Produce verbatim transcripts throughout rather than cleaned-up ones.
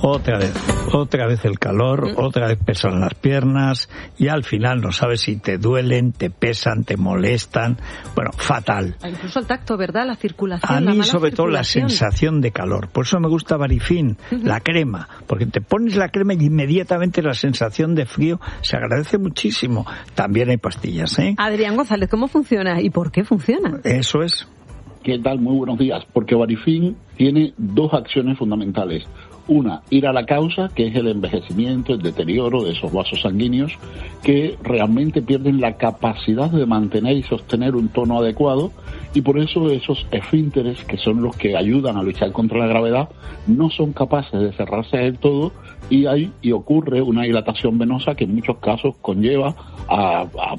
otra vez, otra vez el calor, mm. otra vez pesan las piernas y al final no sabes si te duelen, te pesan, te molestan, bueno, fatal. Incluso el tacto, ¿verdad? La circulación. A la mí mala sobre todo la sensación de calor, por eso me gusta Varifin, uh-huh. la crema, porque te pones la crema y inmediatamente la sensación de frío se agradece muchísimo. También hay pastillas, ¿eh? Adrián González, ¿cómo funciona y por qué funciona? Eso es. ¿Qué tal? Muy buenos días. Porque Varifin tiene dos acciones fundamentales. Una, ir a la causa, que es el envejecimiento, el deterioro de esos vasos sanguíneos, que realmente pierden la capacidad de mantener y sostener un tono adecuado, y por eso esos esfínteres, que son los que ayudan a luchar contra la gravedad, no son capaces de cerrarse del todo, y hay y ocurre una dilatación venosa que en muchos casos conlleva a, a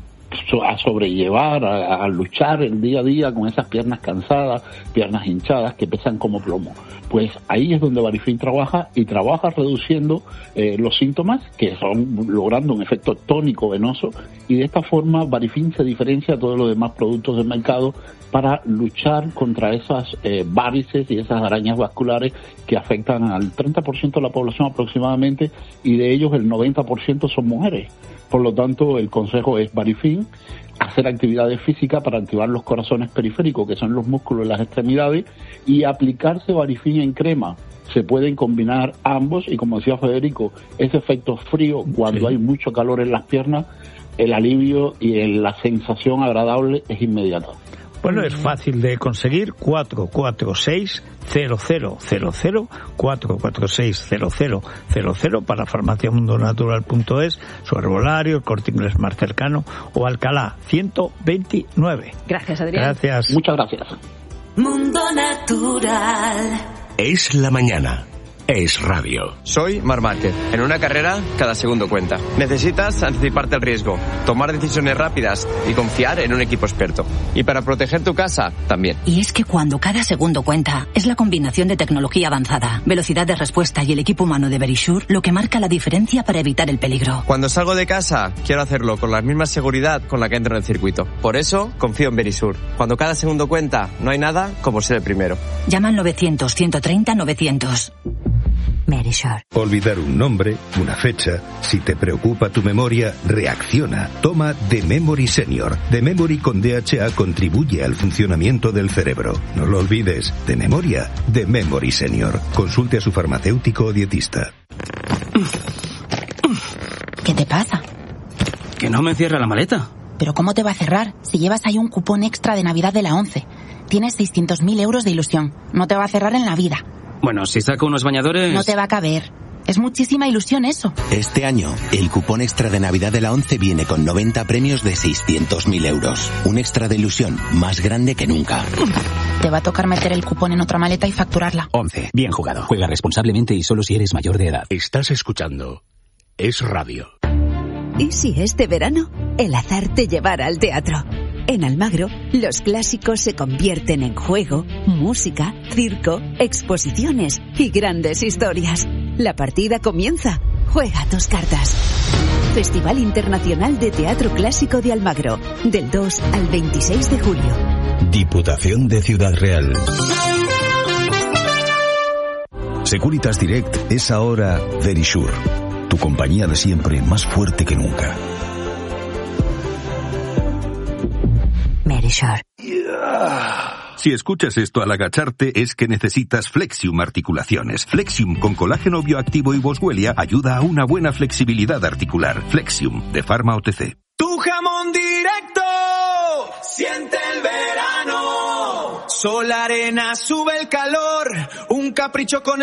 a sobrellevar, a, a luchar el día a día con esas piernas cansadas, piernas hinchadas que pesan como plomo. Pues ahí es donde Varifin trabaja y trabaja reduciendo eh, los síntomas, que son logrando un efecto tónico venoso, y de esta forma Varifin se diferencia a todos los demás productos del mercado para luchar contra esas eh, varices y esas arañas vasculares que afectan al treinta por ciento de la población aproximadamente, y de ellos el noventa por ciento son mujeres. Por lo tanto, el consejo es Varifin, hacer actividades físicas para activar los corazones periféricos, que son los músculos de las extremidades, y aplicarse Varifin en crema. Se pueden combinar ambos y, como decía Federico, ese efecto frío cuando sí. hay mucho calor en las piernas, el alivio y el, la sensación agradable es inmediata. Bueno, es fácil de conseguir, cuatro cuatro seis cero cero cero cero, cuatro cuatro seis cero cero cero cero para farmacia mundo natural punto es, su herbolario, el Corte Inglés más cercano, o Alcalá ciento veintinueve. Gracias, Adrián. Gracias. Muchas gracias. Mundo Natural. Es la mañana. Es radio. Soy Mar Márquez. En una carrera, cada segundo cuenta. Necesitas anticiparte al riesgo, tomar decisiones rápidas y confiar en un equipo experto. Y para proteger tu casa, también. Y es que cuando cada segundo cuenta, es la combinación de tecnología avanzada, velocidad de respuesta y el equipo humano de Verisure lo que marca la diferencia para evitar el peligro. Cuando salgo de casa, quiero hacerlo con la misma seguridad con la que entro en el circuito. Por eso, confío en Verisure. Cuando cada segundo cuenta, no hay nada como ser el primero. Llama al novecientos, ciento treinta, novecientos. Verisure. Olvidar un nombre, una fecha. Si te preocupa tu memoria, reacciona. Toma The Memory Senior. The Memory con D H A contribuye al funcionamiento del cerebro. No lo olvides. De memoria, The Memory Senior. Consulte a su farmacéutico o dietista. ¿Qué te pasa? Que no me cierra la maleta. ¿Pero cómo te va a cerrar? Si llevas ahí un cupón extra de Navidad de la ONCE. Tienes seiscientos mil euros de ilusión. No te va a cerrar en la vida. Bueno, si saco unos bañadores... No te va a caber. Es muchísima ilusión eso. Este año, el cupón extra de Navidad de la ONCE viene con noventa premios de seiscientos mil euros. Un extra de ilusión más grande que nunca. Te va a tocar meter el cupón en otra maleta y facturarla. ONCE. Bien jugado. Juega responsablemente y solo si eres mayor de edad. Estás escuchando Es Radio. ¿Y si este verano el azar te llevara al teatro? En Almagro, los clásicos se convierten en juego, música, circo, exposiciones y grandes historias. La partida comienza. Juega tus cartas. Festival Internacional de Teatro Clásico de Almagro, del dos al veintiséis de julio. Diputación de Ciudad Real. Securitas Direct es ahora Verisure, tu compañía de siempre más fuerte que nunca. Verisure. Yeah. Si escuchas esto al agacharte es que necesitas Flexium Articulaciones. Flexium con colágeno bioactivo y boswellia ayuda a una buena flexibilidad articular. Flexium de Pharma O T C. Tu jamón directo siente el verano. Sol, arena, sube el calor. Un capricho con